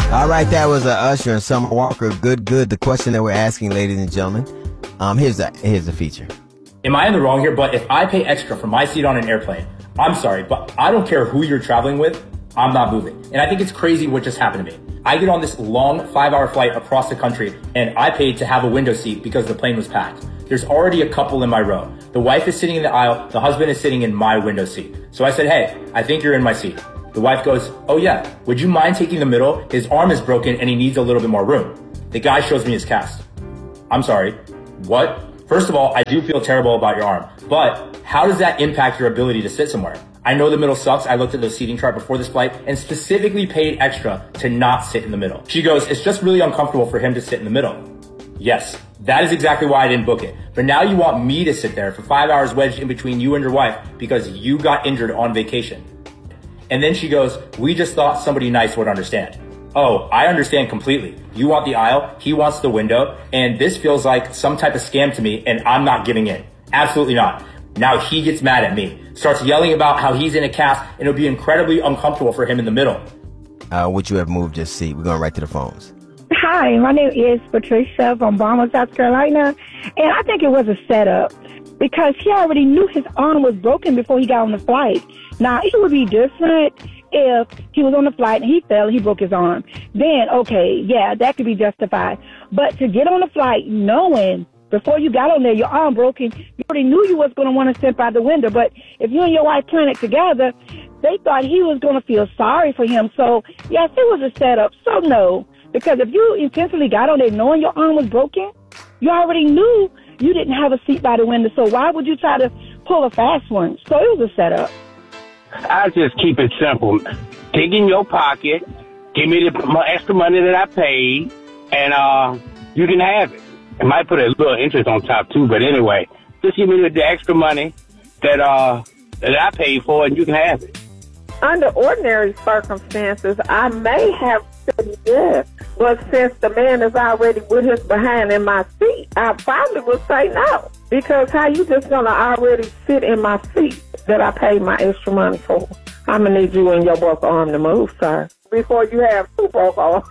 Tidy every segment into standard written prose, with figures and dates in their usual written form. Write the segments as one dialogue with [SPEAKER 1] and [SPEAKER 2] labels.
[SPEAKER 1] All right, that was Usher and Summer Walker. Good. The question that we're asking, ladies and gentlemen. Here's the feature.
[SPEAKER 2] Am I in the wrong here? But if I pay extra for my seat on an airplane, I'm sorry, but I don't care who you're traveling with, I'm not moving. And I think it's crazy what just happened to me. I get on this long 5-hour flight across the country, and I paid to have a window seat because the plane was packed. There's already a couple in my row. The wife is sitting in the aisle, the husband is sitting in my window seat. So I said, hey, I think you're in my seat. The wife goes, oh yeah, would you mind taking the middle? His arm is broken and he needs a little bit more room. The guy shows me his cast. I'm sorry, what? First of all, I do feel terrible about your arm, but how does that impact your ability to sit somewhere? I know the middle sucks. I looked at the seating chart before this flight and specifically paid extra to not sit in the middle. She goes, it's just really uncomfortable for him to sit in the middle. Yes, that is exactly why I didn't book it. But now you want me to sit there for 5 hours wedged in between you and your wife because you got injured on vacation. And then she goes, we just thought somebody nice would understand. Oh, I understand completely. You want the aisle, he wants the window, and this feels like some type of scam to me, and I'm not giving in. Absolutely not. Now he gets mad at me, starts yelling about how he's in a cast, and it'll be incredibly uncomfortable for him in the middle.
[SPEAKER 1] Would you have moved your seat? We're going right to the phones.
[SPEAKER 3] Hi, my name is Patricia from Baltimore, South Carolina, and I think it was a setup because he already knew his arm was broken before he got on the flight. Now, it would be different if he was on the flight and he fell and he broke his arm. Then, okay, yeah, that could be justified. But to get on the flight knowing before you got on there, your arm broken, you already knew you was going to want to step out the window. But if you and your wife planned it together, they thought he was going to feel sorry for him. So, yes, it was a setup. So, no, because if you intentionally got on there knowing your arm was broken, you already knew you didn't have a seat by the window. So why would you try to pull a fast one? So it was a setup.
[SPEAKER 4] I just keep it simple. Dig in your pocket, give me the extra money that I paid, and you can have it. It might put a little interest on top too, but anyway, just give me the extra money that I paid for, and you can have it.
[SPEAKER 5] Under ordinary circumstances, I may have said yes, but since the man is already with his behind in my seat, I probably would say no. Because how you just gonna already sit in my seat that I paid my extra money for? I'm gonna need you and your broke arm to move, sir, before you have two broke arms.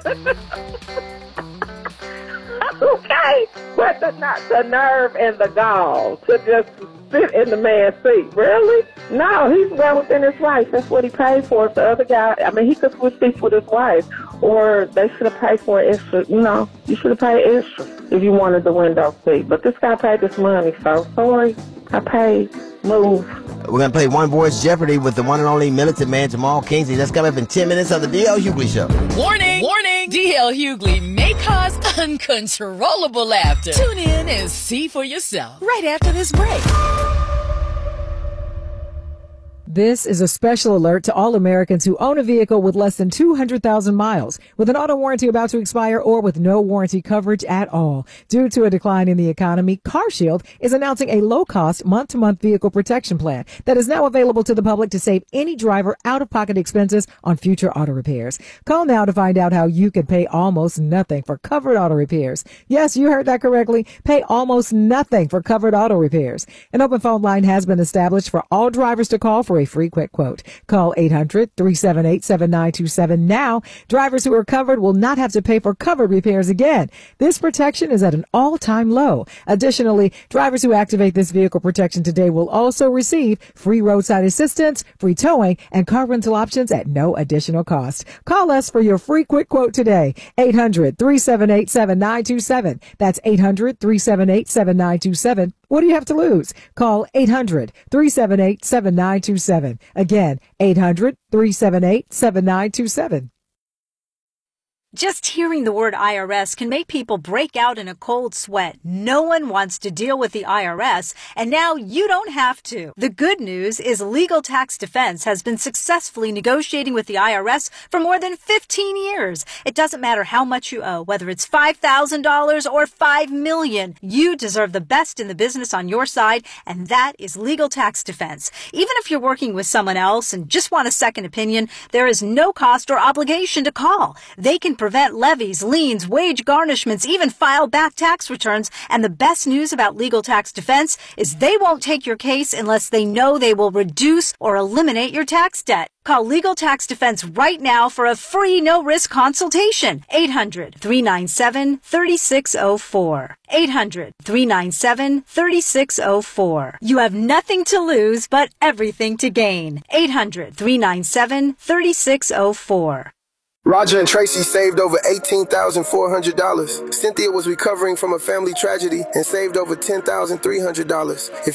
[SPEAKER 5] Okay, but the nerve and the gall to just sit in the man's seat. Really? No, he's well within his rights. That's what he paid for. If the other guy, I mean, he could switch seats with his wife, or they should have paid for extra. You know, you should have paid extra if you wanted the window seat. But this guy paid this money, so sorry, I paid. Move.
[SPEAKER 1] We're going to play One Voice Jeopardy with the one and only militant man, Jamal Kingsley. That's coming up in 10 minutes on the D.L. Hughley Show.
[SPEAKER 6] Warning! Warning! D.L. Hughley may cause uncontrollable laughter. Tune in and see for yourself right after this break.
[SPEAKER 7] This is a special alert to all Americans who own a vehicle with less than 200,000 miles, with an auto warranty about to expire, or with no warranty coverage at all. Due to a decline in the economy, CarShield is announcing a low-cost month-to-month vehicle protection plan that is now available to the public to save any driver out-of-pocket expenses on future auto repairs. Call now to find out how you can pay almost nothing for covered auto repairs. Yes, you heard that correctly. Pay almost nothing for covered auto repairs. An open phone line has been established for all drivers to call for a free quick quote. Call 800-378-7927 now. Drivers who are covered will not have to pay for covered repairs again. This protection is at an all-time low. Additionally, drivers who activate this vehicle protection today will also receive free roadside assistance, free towing, and car rental options at no additional cost. Call us for your free quick quote today. 800-378-7927. That's 800-378-7927. What do you have to lose? Call 800-378-7927. Again, 800-378-7927.
[SPEAKER 8] Just hearing the word IRS can make people break out in a cold sweat. No one wants to deal with the IRS, and now you don't have to. The good news is Legal Tax Defense has been successfully negotiating with the IRS for more than 15 years. It doesn't matter how much you owe, whether it's $5,000 or $5 million. You deserve the best in the business on your side, and that is Legal Tax Defense. Even if you're working with someone else and just want a second opinion, there is no cost or obligation to call. They can prevent levies, liens, wage garnishments, even file back tax returns. And the best news about Legal Tax Defense is they won't take your case unless they know they will reduce or eliminate your tax debt. Call Legal Tax Defense right now for a free no-risk consultation. 800-397-3604. 800-397-3604. You have nothing to lose but everything to gain. 800-397-3604.
[SPEAKER 9] Roger and Tracy saved over $18,400. Cynthia was recovering from a family tragedy and saved over $10,300. If